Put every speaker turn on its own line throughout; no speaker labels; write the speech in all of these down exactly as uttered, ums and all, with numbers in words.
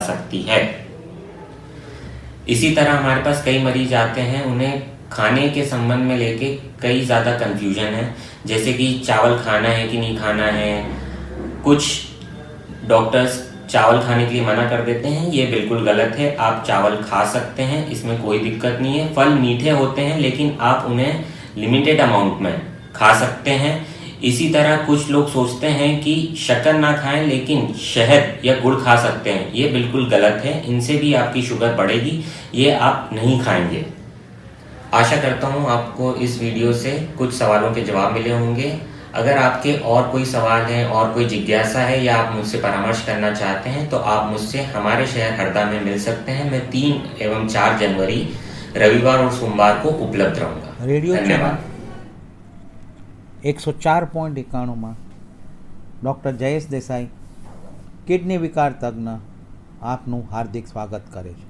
सकती है। इसी तरह हमारे पास कई मरीज आते हैं, उन्हें खाने के संबंध में लेके कई ज़्यादा कंफ्यूजन है, जैसे कि चावल खाना है कि नहीं खाना है। कुछ डॉक्टर्स चावल खाने के लिए मना कर देते हैं, ये बिल्कुल गलत है। आप चावल खा सकते हैं, इसमें कोई दिक्कत नहीं है। फल मीठे होते हैं लेकिन आप उन्हें लिमिटेड अमाउंट में खा सकते हैं। इसी तरह कुछ लोग सोचते हैं कि शक्कर ना खाएं लेकिन शहद या गुड़ खा सकते हैं, ये बिल्कुल गलत है। इनसे भी आपकी शुगर बढ़ेगी, ये आप नहीं खाएंगे। आशा करता हूँ आपको इस वीडियो से कुछ सवालों के जवाब मिले होंगे। अगर आपके और कोई सवाल है और कोई जिज्ञासा है या आप मुझसे परामर्श करना चाहते हैं तो आप मुझसे हमारे शहर हरदा में मिल सकते हैं। मैं तीन एवं चार जनवरी रविवार और सोमवार को उपलब्ध रहूंगा।
रेडियो
धन्यवाद।
एक सौ चार पॉइंट एकाणु में डॉक्टर जयेश देसाई किडनी विकार तज्ञ आपનું हार्दिक स्वागत करे छे।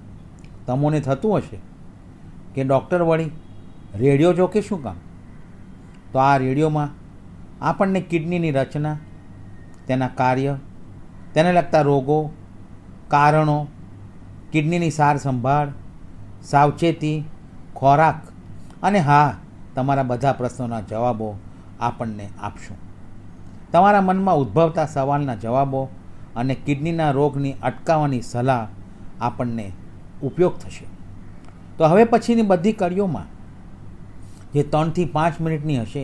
तमोने थतुं हशे कि डॉक्टर वળી रेडियो जो के शुं काम, तो आ रेडियो में આપણને કિડનીની રચના, તેના કાર્ય, તેને લગતા રોગો, કારણો, કિડનીની સાર સંભાળ, સાવચેતી, ખોરાક અને હા તમારા બધા પ્રશ્નોના જવાબો આપણને આપશું। તમારા મનમાં ઉદ્ભવતા સવાલના જવાબો અને કિડનીના રોગની અટકાવવાની સલાહ આપણને ઉપયોગ થશે। તો હવે પછીની બધી કડીઓમાં જે ત્રણથી પાંચ મિનિટની હશે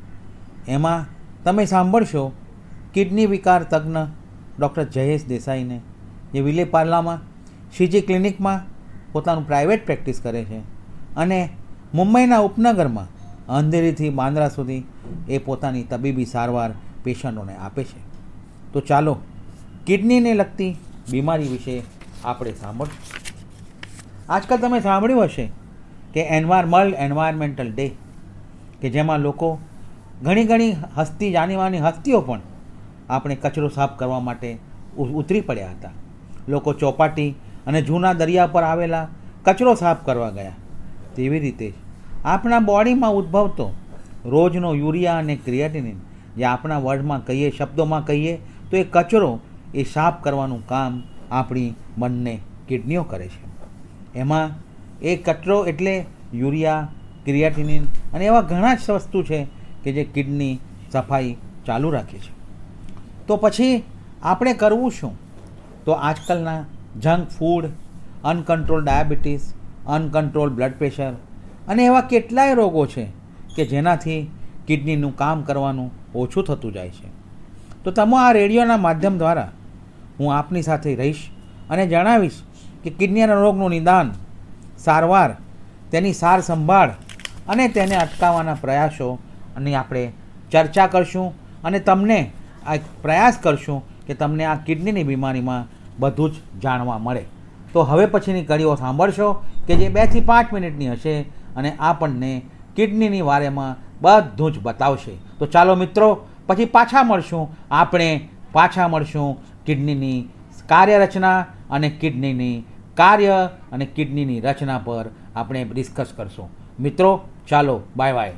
એમાં તમે સાંભળશો કિડની વિકાર તજ્ઞ ડૉક્ટર જયેશ દેસાઈને, જે વિલેપાર્લામાં શ્રીજી ક્લિનિકમાં પોતાનું પ્રાઇવેટ પ્રેક્ટિસ કરે છે અને મુંબઈના ઉપનગરમાં અંધેરીથી બાંદ્રા સુધી એ પોતાની તબીબી સારવાર પેશન્ટોને આપે છે। તો ચાલો કિડનીને લગતી બીમારી વિશે આપણે સાંભળશું। આજકાલ તમે સાંભળ્યું હશે કે એન્વાયરમલ એન્વાયરમેન્ટલ ડે, કે જેમાં લોકો ઘણી ઘણી હસ્તી જાણીવાની હસ્તીઓ પણ આપણે કચરો સાફ કરવા માટે ઉતરી પડ્યા હતા। લોકો ચોપાટી અને જૂના દરિયા પર આવેલા કચરો સાફ કરવા ગયા। તેવી રીતે જ આપણા બોડીમાં ઉદ્ભવતો રોજનો યુરિયા અને ક્રિએટિનિન, જે આપણા વર્ડમાં કહીએ, શબ્દોમાં કહીએ તો એ કચરો એ સાફ કરવાનું કામ આપણી બંને કિડનીઓ કરે છે। એમાં એ કચરો એટલે યુરિયા, ક્રિએટિનિન અને એવા ઘણા જ વસ્તુ છે કે જે કિડની સફાઈ ચાલુ રાખે છે। તો પછી આપણે કરવું શું? તો આજકાલના junk food, uncontrol diabetes, uncontrol blood pressure અને એવા કેટલાય રોગો છે કે જેનાથી કિડનીનું કામ કરવાનું ઓછું થતું જાય છે। તો તમે આ રેડિયોના માધ્યમ દ્વારા હું આપની સાથે રહીશ અને જણાવીશ કે કિડનીના રોગનું નિદાન, સારવાર, તેની સાર સંભાળ અને તેને અટકાવવાના પ્રયાસો અને આપણે ચર્ચા કરશું અને તમને આ પ્રયાસ કરશું કે તમને આ કિડનીની બીમારીમાં બધું જ જાણવા મળે। તો હવે પછીની કડીઓ સાંભળશો કે જે બેથી પાંચ મિનિટની હશે અને આપણને કિડનીની વારેમાં બધું જ બતાવશે। તો ચાલો મિત્રો, પછી પાછા મળશું, આપણે પાછા મળશું કિડનીની કાર્યરચના અને કિડનીની કાર્ય અને કિડનીની રચના પર આપણે ડિસ્કસ કરશું। મિત્રો ચાલો, બાય બાય।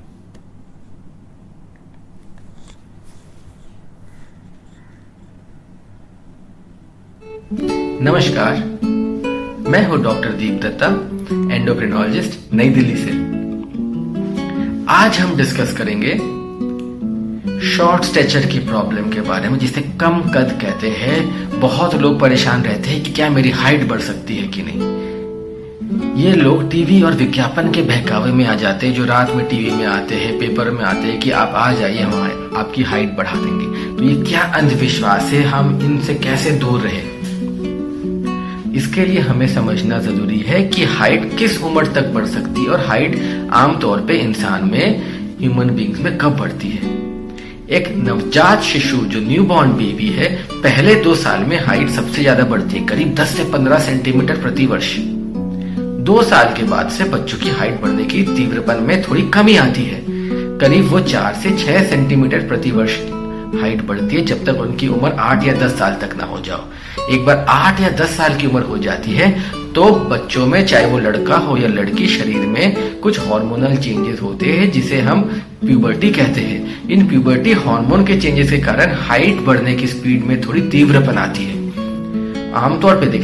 नमस्कार, मैं हूं डॉक्टर दीप दत्ता, एंडोक्रिनोलॉजिस्ट, नई दिल्ली से। आज हम डिस्कस करेंगे शॉर्ट स्टेचर की प्रॉब्लम के बारे में, जिसे कम कद कहते हैं। बहुत लोग परेशान रहते हैं कि क्या मेरी हाइट बढ़ सकती है कि नहीं। ये लोग टीवी और विज्ञापन के बहकावे में आ जाते हैं, जो रात में टीवी में आते हैं, पेपर में आते हैं कि आप आ जाइए, हम आपकी हाइट बढ़ा देंगे। तो ये क्या अंधविश्वास है, हम इनसे कैसे दूर रहें? इसके लिए हमें समझना जरूरी है कि हाइट किस उम्र तक बढ़ सकती है और हाइट आमतौर पे इंसान में, ह्यूमन बींग्स में कब बढ़ती है। एक नवजात शिशु जो न्यूबॉर्न बेबी है, पहले दो साल में हाइट सबसे ज्यादा बढ़ती है, करीब दस से पंद्रह सेंटीमीटर प्रति वर्ष। दो साल के बाद से बच्चों की हाइट बढ़ने की तीव्रपन में थोड़ी कमी आती है, करीब वो चार से छह सेंटीमीटर प्रति वर्ष हाइट बढ़ती है, जब तक उनकी उम्र आठ या दस साल तक ना हो जाओ। एक बार आठ या दस साल की उम्र हो जाती है तो बच्चों में, चाहे वो लड़का हो या लड़की, शरीर में कुछ हार्मोनल चेंजेस होते हैं जिसे हम प्यूबर्टी कहते हैं। इन प्यूबर्टी हार्मोन के चेंजेस के कारण हाइट बढ़ने की स्पीड में थोड़ी तीव्रपन आती है। आमतौर पे